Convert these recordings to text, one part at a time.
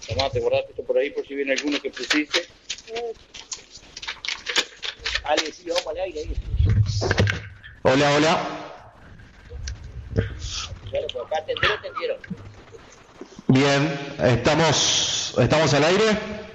Tomate, guardate esto por ahí por si viene alguno que pusiste. Ale, sí, vamos al aire ahí. Hola, hola. Acá atendieron. Bien, estamos al aire.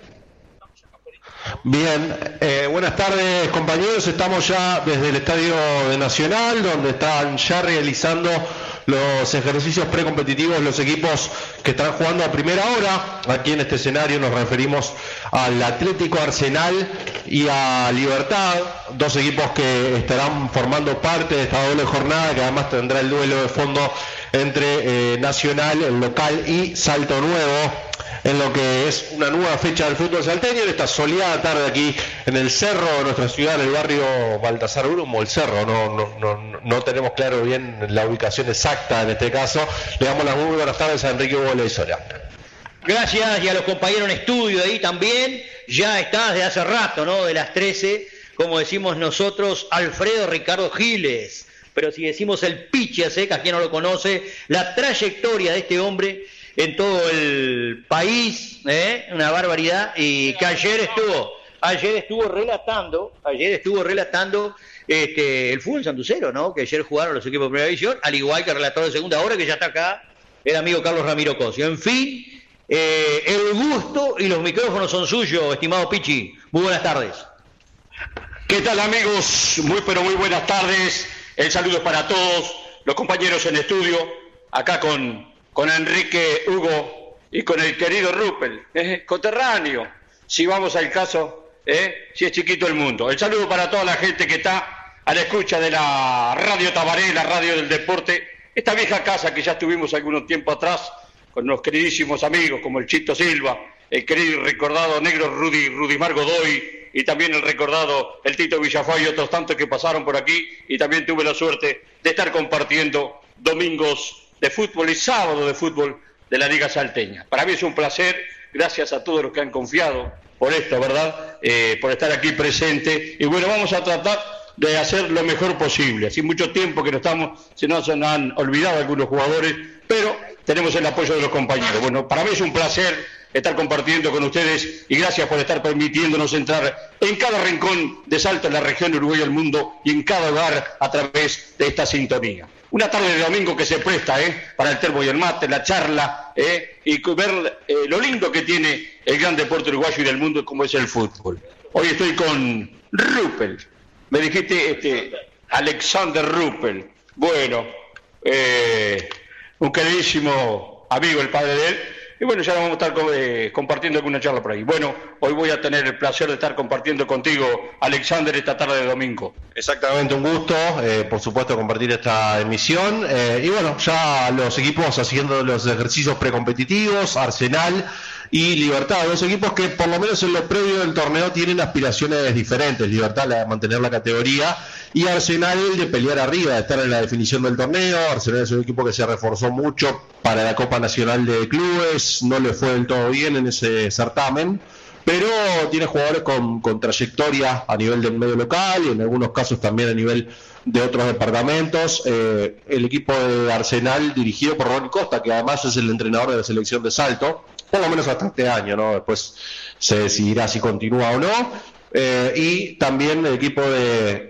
Bien, buenas tardes compañeros, estamos ya desde el Estadio de Nacional, donde están ya realizando los ejercicios precompetitivos los equipos que están jugando a primera hora. Aquí en este escenario nos referimos al Atlético Arsenal y a Libertad, dos equipos que estarán formando parte de esta doble jornada, que además tendrá el duelo de fondo entre Nacional, el local, y Salto Nuevo, en lo que es una nueva fecha del fútbol salteño, en esta soleada tarde aquí en el cerro de nuestra ciudad, en el barrio Baltasar Brumo, el cerro, no tenemos claro bien la ubicación exacta en este caso. Le damos las muy buenas tardes a Enrique Hugo Leizola. Gracias, y a los compañeros en estudio ahí también, ya está desde hace rato, ¿no? De las 13, como decimos nosotros, Alfredo Ricardo Giles, pero si decimos el piche a secas, quien no lo conoce, la trayectoria de este hombre en todo el país, una barbaridad, y que ayer estuvo relatando el fútbol santucero, ¿no? Que ayer jugaron los equipos de primera división, al igual que el relator de segunda hora, que ya está acá, el amigo Carlos Ramiro Cosio. En fin, el gusto y los micrófonos son suyos, estimado Pichi. Muy buenas tardes. ¿Qué tal, amigos? Muy buenas tardes. El saludo para todos los compañeros en estudio, acá con Enrique Hugo y con el querido Ruppel, coterráneo, si vamos al caso, si es chiquito el mundo. El saludo para toda la gente que está a la escucha de la Radio Tabaré, la radio del deporte, esta vieja casa que ya estuvimos algún tiempo atrás, con los queridísimos amigos como el Chito Silva, el querido y recordado negro Rudimar Godoy, y también el recordado el Tito Villafá y otros tantos que pasaron por aquí, y también tuve la suerte de estar compartiendo domingos de fútbol y sábado de fútbol de la Liga Salteña. Para mí es un placer, gracias a todos los que han confiado por esto, ¿verdad? Por estar aquí presente. Y bueno, vamos a tratar de hacer lo mejor posible. Hace mucho tiempo que se nos han olvidado algunos jugadores, pero tenemos el apoyo de los compañeros. Bueno, para mí es un placer estar compartiendo con ustedes y gracias por estar permitiéndonos entrar en cada rincón de Salto, en la región de Uruguay y el mundo, y en cada hogar a través de esta sintonía. Una tarde de domingo que se presta para el termo y el mate, la charla, y ver lo lindo que tiene el gran deporte uruguayo y del mundo como es el fútbol. Hoy estoy con Ruppel. Me dijiste Alexander Ruppel. Bueno, un queridísimo amigo, el padre de él. Y bueno, ya vamos a estar compartiendo alguna charla por ahí. Bueno, hoy voy a tener el placer de estar compartiendo contigo, Alexander, esta tarde de domingo. Exactamente, un gusto, por supuesto, compartir esta emisión. Y bueno, ya los equipos haciendo los ejercicios precompetitivos, Arsenal y Libertad, dos equipos que por lo menos en lo previo del torneo tienen aspiraciones diferentes. Libertad, la de mantener la categoría, y Arsenal de pelear arriba, de estar en la definición del torneo. Arsenal es un equipo que se reforzó mucho para la Copa Nacional de Clubes, no le fue del todo bien en ese certamen, pero tiene jugadores con trayectoria a nivel del medio local y en algunos casos también a nivel de otros departamentos. El equipo de Arsenal, dirigido por Ronnie Costa, que además es el entrenador de la selección de Salto, por lo menos hasta este año, ¿no? Después se decidirá si continúa o no. Y también el equipo de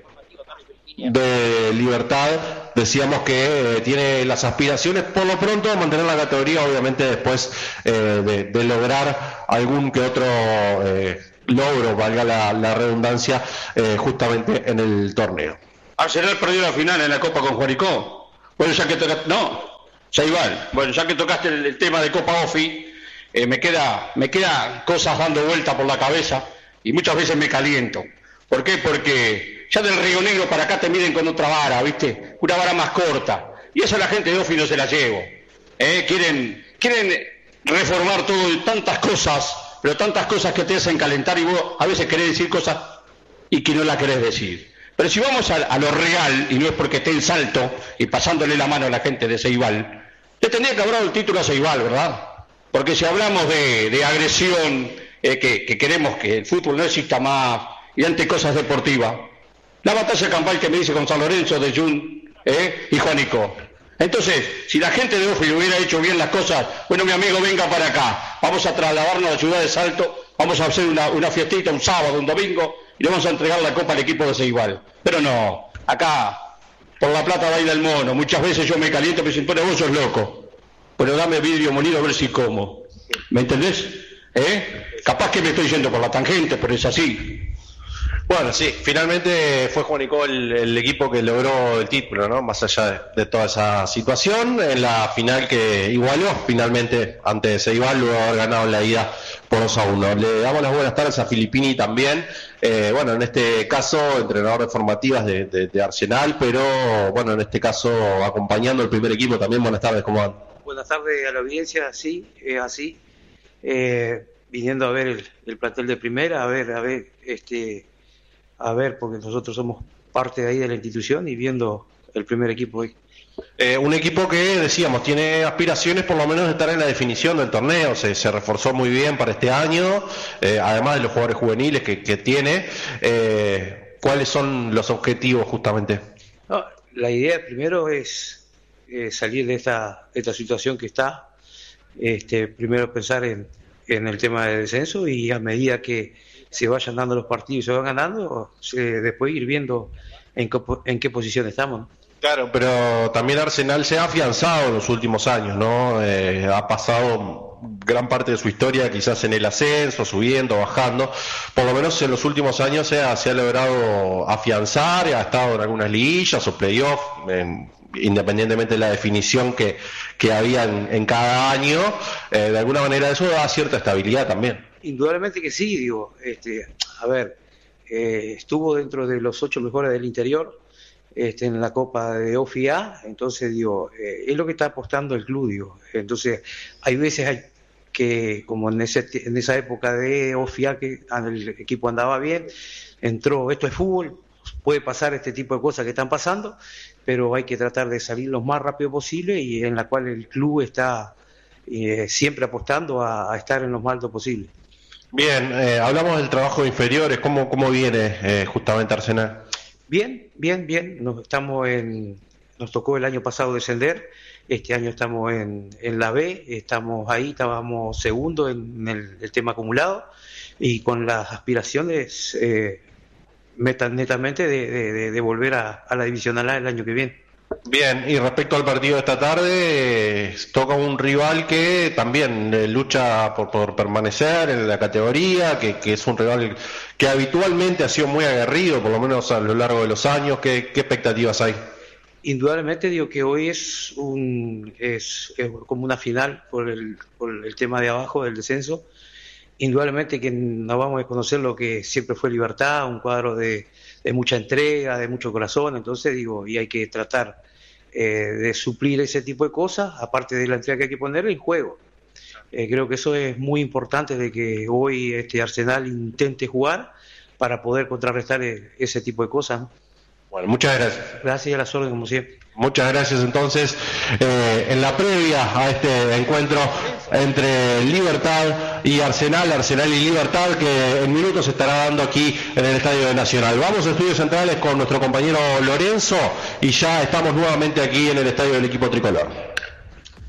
Libertad, decíamos que tiene las aspiraciones por lo pronto de mantener la categoría, obviamente después de lograr algún que otro logro, valga la redundancia, justamente en el torneo. Arsenal perdió la final en la Copa con Juanico. Bueno, ya que tocaste, Ceibal. Bueno, ya que tocaste el tema de Copa OFI, me queda cosas dando vuelta por la cabeza y muchas veces me caliento. ¿Por qué? Porque ya del Río Negro para acá te miden con otra vara, ¿viste? Una vara más corta. Y eso a la gente de OFI no se la llevo. Quieren reformar todo y tantas cosas, pero tantas cosas que te hacen calentar y vos a veces querés decir cosas y que no la querés decir. Pero si vamos a lo real, y no es porque esté en Salto y pasándole la mano a la gente de Ceibal, le tendría que haber dado el título a Ceibal, ¿verdad? Porque si hablamos de agresión, que queremos que el fútbol no exista más, y ante cosas deportivas, la batalla campal que me dice con San Lorenzo de Jun y Juanico, Entonces, si la gente de Banfield hubiera hecho bien las cosas, bueno, mi amigo, venga para acá, vamos a trasladarnos a la ciudad de Salto, vamos a hacer una fiestita un sábado, un domingo, y le vamos a entregar la copa al equipo de Ceibal. Pero no, acá, por la plata baila el mono, muchas veces yo me caliento y me dicen, pero vos sos loco, pero dame vidrio molido a ver si como. ¿Me entendés? Capaz que me estoy yendo por la tangente, pero es así. Bueno, sí, finalmente fue Juanico el equipo que logró el título, ¿no? Más allá de toda esa situación, en la final que igualó finalmente ante Ceibal, luego de haber ganado la ida por 2-1. Le damos las buenas tardes a Filippini también, bueno, en este caso entrenador de formativas de Arsenal, pero bueno, en este caso acompañando el primer equipo también. Buenas tardes, ¿cómo van? Buenas tardes a la audiencia, sí, es así, viniendo a ver el plantel de primera, a ver, porque nosotros somos parte de ahí de la institución y viendo el primer equipo hoy. Un equipo que, decíamos, tiene aspiraciones por lo menos de estar en la definición del torneo, se reforzó muy bien para este año, además de los jugadores juveniles que tiene. ¿Cuáles son los objetivos justamente? No, la idea primero es salir de esta situación que está, primero pensar en el tema del descenso y a medida que se vayan dando los partidos y se van ganando, después ir viendo en qué posición estamos, ¿no? Claro, pero también Arsenal se ha afianzado en los últimos años, ¿no? Ha pasado gran parte de su historia quizás en el ascenso, subiendo, bajando. Por lo menos en los últimos años se ha logrado afianzar, ha estado en algunas liguillas o playoffs, independientemente de la definición que había en cada año. De alguna manera eso da cierta estabilidad también. Indudablemente que sí, digo, estuvo dentro de los 8 mejores del interior, en la Copa de OFIA, entonces digo, es lo que está apostando el club, digo. Entonces hay veces que, como en esa época de OFIA, que el equipo andaba bien, entró, esto es fútbol, puede pasar este tipo de cosas que están pasando, pero hay que tratar de salir lo más rápido posible y en la cual el club está siempre apostando a estar en lo más alto posible. Bien, hablamos del trabajo de inferiores, ¿cómo viene justamente Arsenal? Bien, nos tocó el año pasado descender, este año estamos en la B, estábamos segundo en el tema acumulado y con las aspiraciones netamente de volver a la divisional A el año que viene. Bien, y respecto al partido de esta tarde, toca un rival que también lucha por permanecer en la categoría, que es un rival que habitualmente ha sido muy aguerrido, por lo menos a lo largo de los años. ¿Qué expectativas hay? Indudablemente digo que hoy es como una final por el tema de abajo del descenso. Indudablemente que no vamos a conocer lo que siempre fue Libertad, un cuadro de mucha entrega, de mucho corazón, entonces digo, y hay que tratar de suplir ese tipo de cosas, aparte de la entrega que hay que poner en juego. Creo que eso es muy importante, de que hoy Arsenal intente jugar para poder contrarrestar ese tipo de cosas, ¿no? Bueno, muchas gracias. Gracias y a las órdenes, como siempre. Muchas gracias. Entonces, en la previa a este encuentro entre Libertad y Arsenal y Libertad, que en minutos se estará dando aquí en el Estadio Nacional. Vamos a Estudios Centrales con nuestro compañero Lorenzo y ya estamos nuevamente aquí en el Estadio del equipo tricolor.